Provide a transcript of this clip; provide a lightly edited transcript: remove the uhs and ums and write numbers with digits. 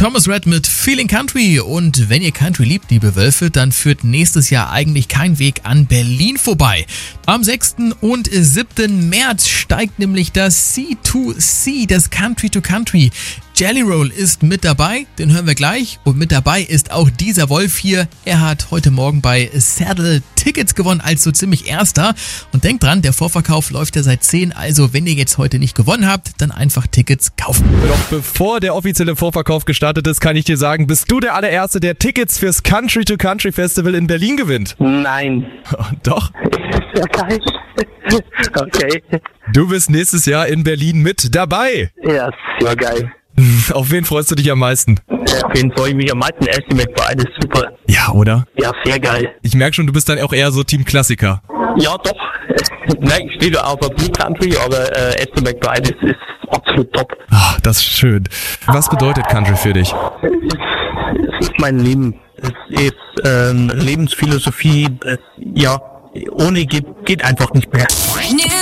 Thomas Rhett mit Feeling Country. Und wenn ihr Country liebt, liebe Wölfe, dann führt nächstes Jahr eigentlich kein Weg an Berlin vorbei. Am 6. und 7. März steigt nämlich das C2C, das Country to Country. Jelly Roll ist mit dabei, den hören wir gleich. Und mit dabei ist auch dieser Wolf hier. Er hat heute Morgen bei Saddle Tickets gewonnen als so ziemlich Erster. Und denkt dran, der Vorverkauf läuft ja seit 10. Also wenn ihr jetzt heute nicht gewonnen habt, dann einfach Tickets kaufen. Doch bevor der offizielle Vorverkauf gestartet ist, kann ich dir sagen, bist du der allererste, der Tickets fürs Country to Country Festival in Berlin gewinnt. Nein. Doch. Ja, geil. Okay. Du bist nächstes Jahr in Berlin mit dabei. Ja, sehr geil. Auf wen freust du dich am meisten? Auf wen freue ich mich am meisten? Estimate Bride ist super. Ja, oder? Ja, sehr geil. Ich merke schon, du bist dann auch eher so Team Klassiker. Ja, doch. Nein, ich stehe auf der Blue Country, aber Estimate Bride ist absolut top. Ach, das ist schön. Was bedeutet Country für dich? Es ist mein Leben. Es ist Lebensphilosophie. Ja, ohne geht einfach nicht mehr.